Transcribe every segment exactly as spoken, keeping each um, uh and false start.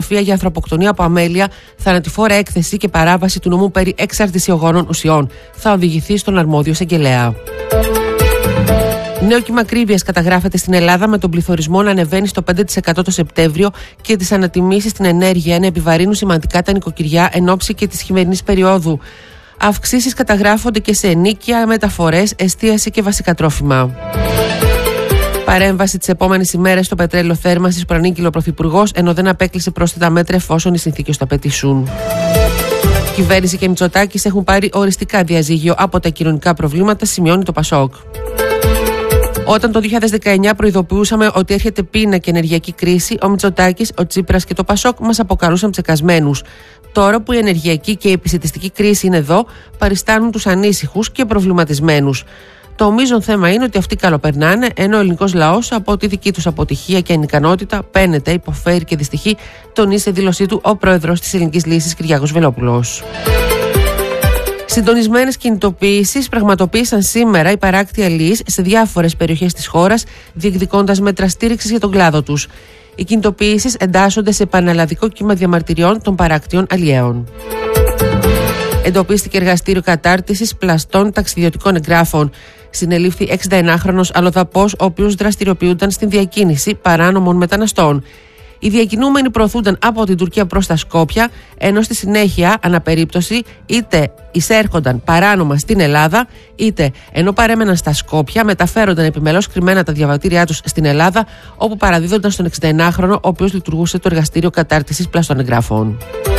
για ανθρωποκτονία από αμέλεια, θανατηφόρα έκθεση και παράβαση του νόμου περί εξαρτησιογόνων ουσιών. Θα οδηγηθεί στον αρμόδιο εισαγγελέα. Νέο κύμα ακρίβειας καταγράφεται στην Ελλάδα, με τον πληθωρισμό να ανεβαίνει στο πέντε τοις εκατό το Σεπτέμβριο και τις ανατιμήσεις στην ενέργεια να επιβαρύνουν σημαντικά τα νοικοκυριά εν ώψη και της χειμερινής περίοδου. Αυξήσεις καταγράφονται και σε ενοίκια, μεταφορές, εστίαση και βασικά τρόφιμα. Παρέμβαση τις επόμενες ημέρες στο πετρέλαιο θέρμανσης, προανήγγειλε ο Πρωθυπουργός, ενώ δεν απέκλεισε πρόσθετα μέτρα εφόσον οι συνθήκες το απαιτήσουν. Η κυβέρνηση και Μητσοτάκης έχουν πάρει οριστικά διαζύγιο από τα κοινωνικά προβλήματα, σημειώνει το Πασόκ. Όταν το δύο χιλιάδες δεκαεννιά προειδοποιούσαμε ότι έρχεται πείνα και ενεργειακή κρίση, ο Μητσοτάκης, ο Τσίπρας και το Πασόκ μας αποκαλούσαν ψεκασμένους. Τώρα που η ενεργειακή και η επισιτιστική κρίση είναι εδώ, παριστάνουν τους ανήσυχους και προβληματισμένους. Το μείζον θέμα είναι ότι αυτοί καλοπερνάνε, ενώ ο ελληνικός λαός από τη δική τους αποτυχία και ανικανότητα παίνεται, υποφέρει και δυστυχεί, τονίζει σε δήλωσή του ο πρόεδρος της Ελληνικής Λύσης Κυριάκος Βελόπουλος. Συντονισμένες κινητοποιήσεις πραγματοποίησαν σήμερα οι παράκτοι αλληλείς σε διάφορες περιοχές της χώρας, διεκδικώντας μέτρα στήριξης για τον κλάδο τους. Οι κινητοποιήσεις εντάσσονται σε πανελλαδικό κύμα διαμαρτυριών των παράκτιων αλλιέων. Εντοπίστηκε εργαστήριο κατάρτισης πλαστών ταξιδιωτικών εγγράφων. Συνελήφθη εξηνταενάχρονος αλλοδαπός, ο οποίος δραστηριοποιούνταν στην διακίνηση παράνομων μεταναστών. Οι διακινούμενοι προωθούνταν από την Τουρκία προς τα Σκόπια, ενώ στη συνέχεια, αναπερίπτωση, είτε εισέρχονταν παράνομα στην Ελλάδα, είτε ενώ παρέμεναν στα Σκόπια, μεταφέρονταν επιμελώς κρυμμένα τα διαβατήριά τους στην Ελλάδα, όπου παραδίδονταν στον εξηνταενάχρονο, ο οποίος λειτουργούσε το εργαστήριο κατάρτισης πλαστών εγγράφων.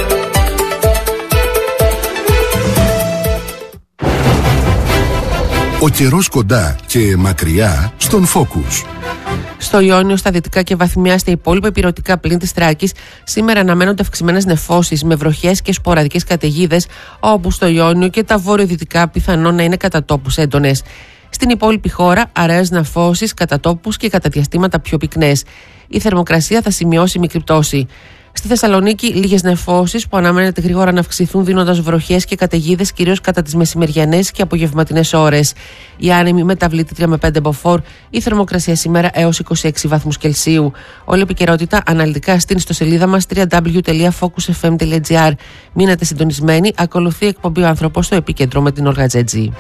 Ο καιρός κοντά και μακριά στον Focus. Στο Ιόνιο, στα δυτικά και βαθμιά στα υπόλοιπα υπηρετικά πλην της Θράκης, σήμερα αναμένονται αυξημένες νεφώσεις με βροχές και σποραδικές καταιγίδες, όπου στο Ιόνιο και τα βορειοδυτικά πιθανόν να είναι κατά τόπους έντονες. Στην υπόλοιπη χώρα, αραιές νεφώσεις κατά τόπους και κατά διαστήματα πιο πυκνές. Η θερμοκρασία θα σημειώσει μικρή πτώση. Στη Θεσσαλονίκη, λίγες νεφώσεις που αναμένεται γρήγορα να αυξηθούν, δίνοντας βροχές και καταιγίδες κυρίως κατά τις μεσημεριανές και απογευματινές ώρες. Η άνεμη μεταβλητή τρία με πέντε μποφόρ, η θερμοκρασία σήμερα έως είκοσι έξι βαθμούς Κελσίου. Όλη επικαιρότητα αναλυτικά στην ιστοσελίδα μας double-u double-u double-u τελεία focus f m τελεία g r. Μείνετε συντονισμένοι, ακολουθεί εκπομπή ο άνθρωπος στο επίκεντρο με την Όλγα Τζέτζη.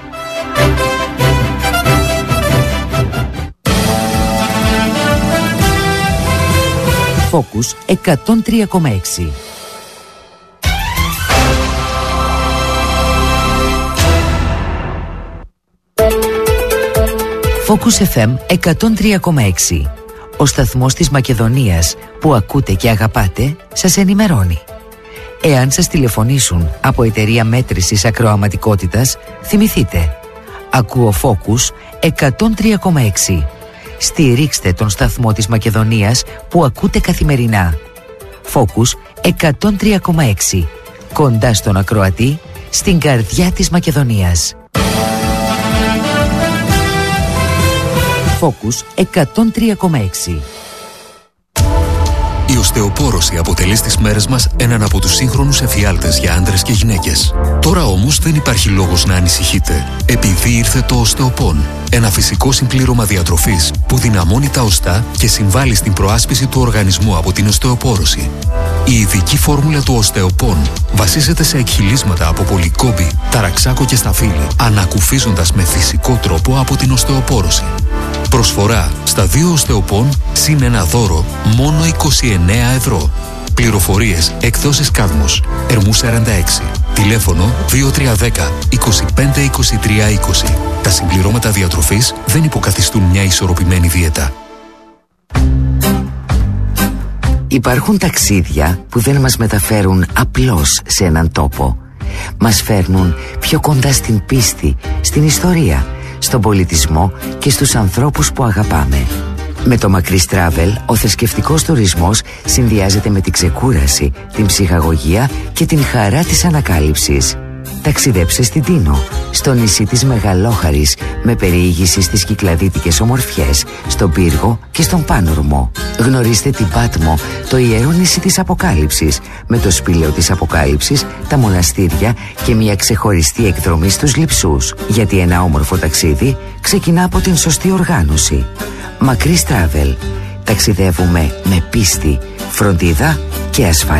Focus εκατόν τρία κόμμα έξι. Focus εφ εμ εκατόν τρία κόμμα έξι. Ο σταθμός της Μακεδονίας που ακούτε και αγαπάτε σας ενημερώνει. Εάν σας τηλεφωνήσουν από εταιρεία μέτρησης ακροαματικότητας, θυμηθείτε. Ακούω Focus εκατόν τρία κόμμα έξι. Στηρίξτε τον σταθμό της Μακεδονίας που ακούτε καθημερινά. Focus εκατόν τρία κόμμα έξι. Κοντά στον ακροατή, στην καρδιά της Μακεδονίας. Focus εκατόν τρία κόμμα έξι. Η οστεοπόρωση αποτελεί στις μέρες μας έναν από τους σύγχρονους εφιάλτες για άντρες και γυναίκες. Τώρα όμως δεν υπάρχει λόγος να ανησυχείτε, επειδή ήρθε το Οστεοπόν. Ένα φυσικό συμπλήρωμα διατροφής που δυναμώνει τα οστά και συμβάλλει στην προάσπιση του οργανισμού από την οστεοπόρωση. Η ειδική φόρμουλα του Οστεοπόν βασίζεται σε εκχυλίσματα από πολυκόμπη, ταραξάκο και σταφύλι, ανακουφίζοντας με φυσικό τρόπο από την οστεοπόρωση. Προσφορά στα δύο Οστεοπόν συν ένα δώρο μόνο είκοσι εννέα ευρώ. Πληροφορίες εκδόσεις Κάδμος, Ερμού σαράντα έξι. Τηλέφωνο δύο τρία ένα μηδέν είκοσι πέντε είκοσι τρία είκοσι. Τα συμπληρώματα διατροφής δεν υποκαθιστούν μια ισορροπημένη δίαιτα. Υπάρχουν ταξίδια που δεν μας μεταφέρουν απλώς σε έναν τόπο. Μας φέρνουν πιο κοντά στην πίστη, στην ιστορία, στον πολιτισμό και στους ανθρώπους που αγαπάμε. Με το Μακρύς Travel, ο θρησκευτικός τουρισμός συνδυάζεται με την ξεκούραση, την ψυχαγωγία και την χαρά της ανακάλυψης. Ταξιδέψε στην Τίνο, στο νησί της Μεγαλόχαρης, με περιήγηση στις κυκλαδίτικες ομορφιές, στον Πύργο και στον Πάνορμο. Γνωρίστε την Πάτμο, το ιερό νησί της Αποκάλυψης, με το σπήλαιο της Αποκάλυψης, τα μοναστήρια και μια ξεχωριστή εκδρομή στους Λειψούς. Γιατί ένα όμορφο ταξίδι ξεκινά από την σωστή οργάνωση. Μακρύς Travel. Ταξιδεύουμε με πίστη, φροντίδα και ασφάλεια.